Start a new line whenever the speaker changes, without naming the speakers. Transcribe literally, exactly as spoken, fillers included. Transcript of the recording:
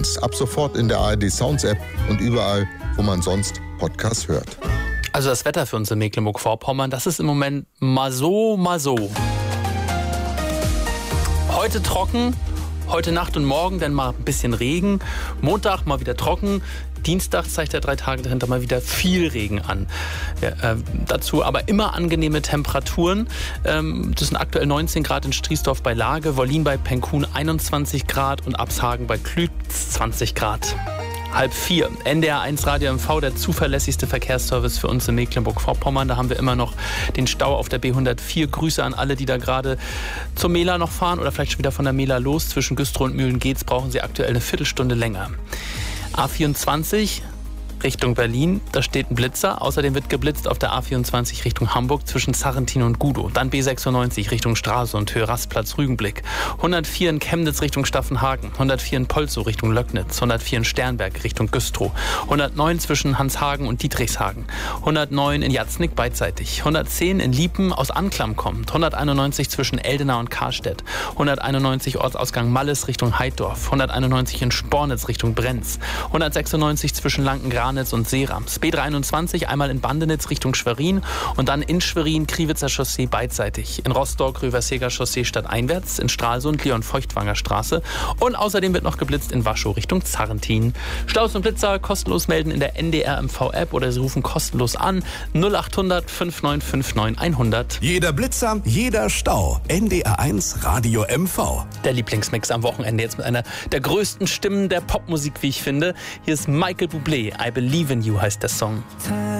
eins. Ab sofort in der A R D Sounds App und überall, wo man sonst Podcasts hört.
Also das Wetter für uns in Mecklenburg-Vorpommern, das ist im Moment mal so, mal so. Heute trocken, heute Nacht und morgen dann mal ein bisschen Regen. Montag mal wieder trocken. Dienstag zeigt er drei Tage dahinter mal wieder viel Regen an. Ja, äh, dazu aber immer angenehme Temperaturen. Ähm, das sind aktuell neunzehn Grad in Striesdorf bei Lage, Wollin bei Penkun einundzwanzig Grad und Abshagen bei Klütz zwanzig Grad. Halb vier. N D R eins Radio M V, der zuverlässigste Verkehrsservice für uns in Mecklenburg-Vorpommern. Da haben wir immer noch den Stau auf der B hundertvier. Grüße an alle, die da gerade zur Mehla noch fahren oder vielleicht schon wieder von der Mehla los. Zwischen Güstrow und Mühlen-Geetz brauchen Sie aktuell eine Viertelstunde länger. A vierundzwanzig Richtung Berlin, da steht ein Blitzer. Außerdem wird geblitzt auf der A vierundzwanzig Richtung Hamburg zwischen Sarrentin und Gudow. Dann B sechsundneunzig Richtung Straße und Höhe Rastplatz Rügenblick. hundertvier in Chemnitz Richtung Staffenhagen. hundertvier in Polzow Richtung Löcknitz. hundertvier in Sternberg Richtung Güstrow. hundertneun zwischen Hanshagen und Dietrichshagen. hundertneun in Jatznick beidseitig. hundertzehn in Liepen aus Anklam kommt. hunderteinundneunzig zwischen Eldena und Karstedt. hunderteinundneunzig Ortsausgang Malles Richtung Heiddorf. hunderteinundneunzig in Spornitz Richtung Brenz. hundertsechsundneunzig zwischen Lanken-Granitz und Seerams. B dreiundzwanzig einmal in Bandenitz Richtung Schwerin und dann in Schwerin Kriwitzer Chaussee beidseitig. In Rostock Röverseger Chaussee stadteinwärts, in Stralsund Leon-Feuchtwanger Straße und außerdem wird noch geblitzt in Waschow Richtung Zarrentin. Staus und Blitzer kostenlos melden in der N D R M V-App oder Sie rufen kostenlos an null acht hundert fünf neun fünf neun hundert.
Jeder Blitzer, jeder Stau. N D R eins Radio M V.
Der Lieblingsmix am Wochenende jetzt mit einer der größten Stimmen der Popmusik, wie ich finde. Hier ist Michael Bublé. I Believe in You heißt der Song.